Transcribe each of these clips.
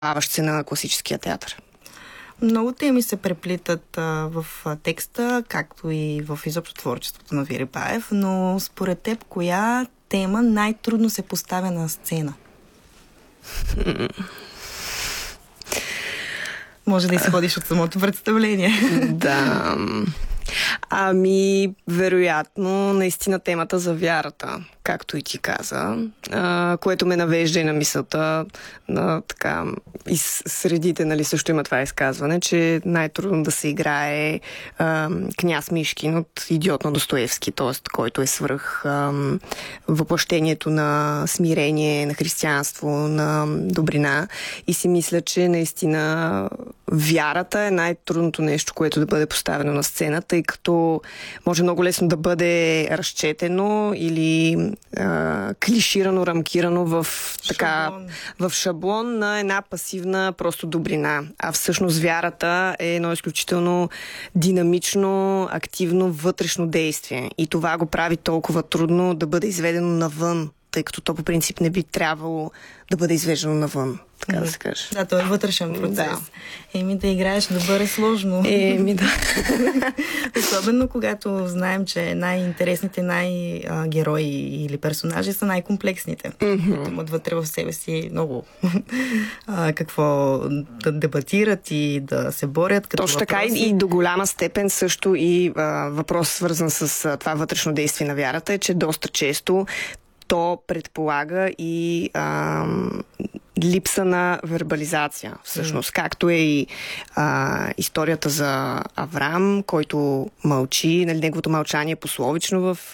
се на класическия театър? Много теми се преплитат в текста, както и в изобщо творчеството на Вири Баев, но според теб, коя тема най-трудно се поставя на сцена? Може да изходиш от самото представление. Да. Вероятно, наистина темата за вярата, както и ти каза, което ме навежда и на мисълта на така и средите, нали, също има това изказване, че най-трудно да се играе княз Мишкин от Идиот на Достоевски, т.е. който е свръх въплъщението на смирение, на християнство, на добрина. И си мисля, че наистина вярата е най-трудното нещо, което да бъде поставено на сцена, тъй като може много лесно да бъде разчетено или клиширано, рамкирано в шаблон на една пасивна просто добрина. А всъщност вярата е едно изключително динамично, активно вътрешно действие. И това го прави толкова трудно да бъде изведено навън, тъй като то по принцип не би трябвало да бъде извеждано навън, така да се каже. Да, то е вътрешен процес. Да. Да играеш добър е сложно. Да. Особено когато знаем, че най-интересните герои или персонажи са най-комплексните. Имат вътре в себе си много какво да дебатират и да се борят. Точно така и до голяма степен също и въпрос свързан с това вътрешно действие на вярата е, че доста често то предполага и липса на вербализация, всъщност. Както е и историята за Авраам, който мълчи, нали, неговото мълчание е пословично в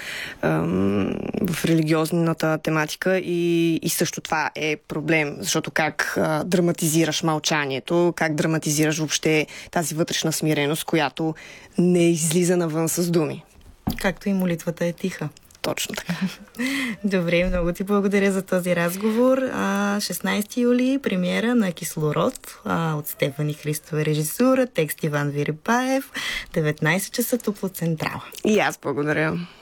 религиозната тематика и също това е проблем, защото как драматизираш мълчанието, как драматизираш въобще тази вътрешна смиреност, която не излиза навън с думи. Както и молитвата е тиха. Точно така. Добре, много ти благодаря за този разговор. 16 юли премиера на Кислород от Стефани Христова режисура, текст Иван Вирипаев, 19 часа Топлоцентрала. И аз благодаря.